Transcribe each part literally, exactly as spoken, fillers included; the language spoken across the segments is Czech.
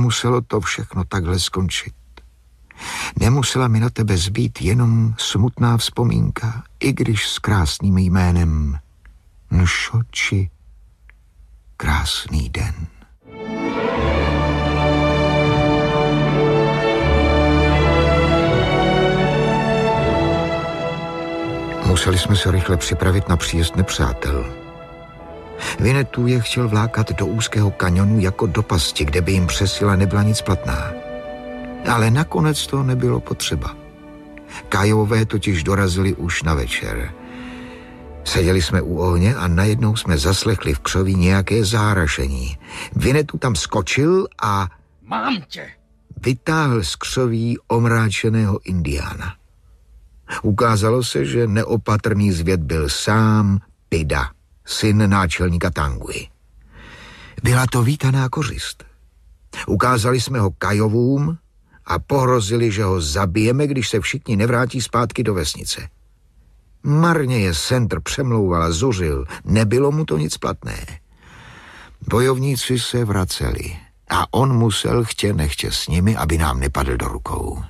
Nemuselo to všechno takhle skončit. Nemusela mi na tebe zbýt jenom smutná vzpomínka, i když s krásným jménem Nšoči. Krásný den. Museli jsme se rychle připravit na příjezd nepřátel. Winnetou je chtěl vlákat do úzkého kanionu jako do pasti, kde by jim přesila nebyla nic platná. Ale nakonec to nebylo potřeba. Kaiové totiž dorazili už na večer. Seděli jsme u ohně a najednou jsme zaslechli v křoví nějaké zárašení. Winnetou tam skočil a... Mám tě! Vytáhl z křoví omráčeného indiána. Ukázalo se, že neopatrný zvěd byl sám Pida, syn náčelníka Tangui. Byla to vítaná kořist. Ukázali jsme ho Kaiovům a pohrozili, že ho zabijeme, když se všichni nevrátí zpátky do vesnice. Marně je Sentr přemlouval a zuřil, nebylo mu to nic platné. Bojovníci se vraceli a on musel chtě nechtě s nimi, aby nám nepadl do rukou.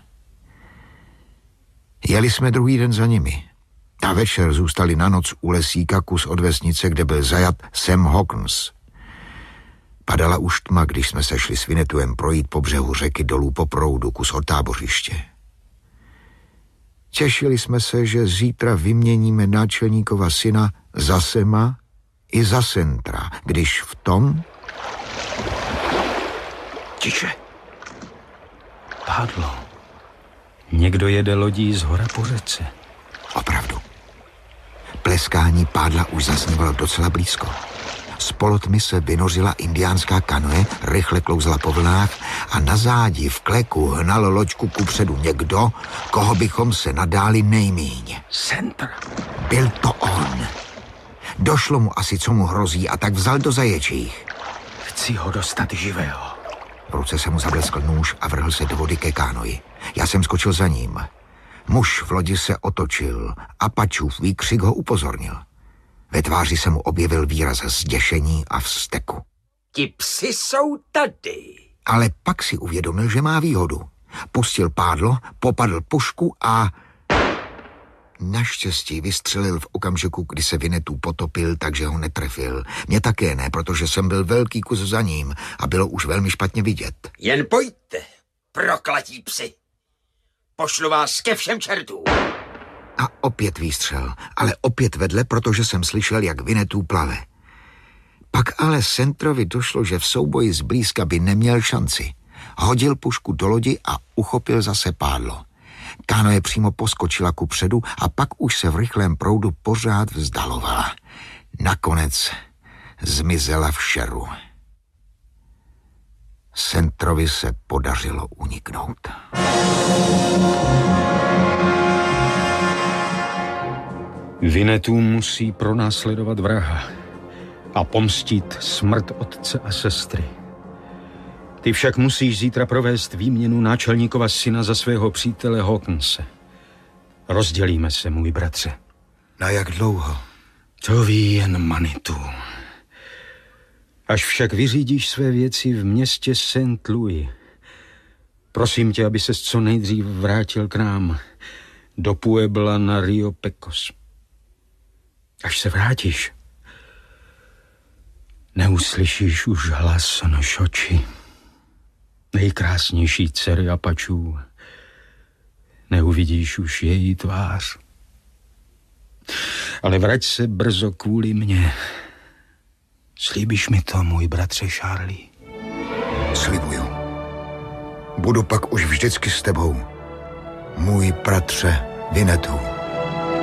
Jeli jsme druhý den za nimi a večer zůstali na noc u lesíka kus od vesnice, kde byl zajat Sam Hawkins. Padala už tma, když jsme se šli s Winnetouem projít po břehu řeky dolů po proudu kus od tábořiště. Těšili jsme se, že zítra vyměníme náčelníkova syna za Sema i za Sentra, když v tom... Tiše. Pádlo. Někdo jede lodí z hora po řece. Opravdu. Pleskání pádla už zasnívalo docela blízko. Z polotmy se vynořila indiánská kanoe, rychle klouzla po vlnách a na zádi v kleku hnal loďku kupředu někdo, koho bychom se nadáli nejmíň. Sentr. Byl to on. Došlo mu asi, co mu hrozí, a tak vzal do zaječích. Chci ho dostat živého. V ruce se mu zableskl nůž a vrhl se do vody ke kánoji. Já jsem skočil za ním. Muž v lodi se otočil a Pačův výkřik ho upozornil. Ve tváři se mu objevil výraz zděšení a vzteku. Ti psi jsou tady. Ale pak si uvědomil, že má výhodu. Pustil pádlo, popadl pušku a... Naštěstí vystřelil v okamžiku, kdy se Winnetou potopil, takže ho netrefil. Mě také ne, protože jsem byl velký kus za ním a bylo už velmi špatně vidět. Jen pojďte, proklatí psi. Pošlu vás ke všem čertům. A opět výstřel, ale opět vedle, protože jsem slyšel, jak Winnetou plave. Pak ale Sentrovi došlo, že v souboji zblízka by neměl šanci. Hodil pušku do lodi a uchopil zase pádlo. Kánoe přímo poskočila kupředu a pak už se v rychlém proudu pořád vzdalovala. Nakonec zmizela v šeru. Sentrovi se podařilo uniknout. Winnetou musí pronásledovat vraha a pomstit smrt otce a sestry. Ty však musíš zítra provést výměnu náčelníkova syna za svého přítele Hawkinse. Rozdělíme se, můj bratře. Na jak dlouho? To ví jen Manitou. Až však vyřídíš své věci v městě Saint Louis, prosím tě, aby ses co nejdřív vrátil k nám, do Puebla na Rio Pecos. Až se vrátíš, neuslyšíš už hlas Nšoči, nejkrásnější dcery Apačů. Neuvidíš už její tvář. Ale vrať se brzo kvůli mně. Slíbíš mi to, můj bratře Charlie? Slibuju. Budu pak už vždycky s tebou, můj bratře Winnetou.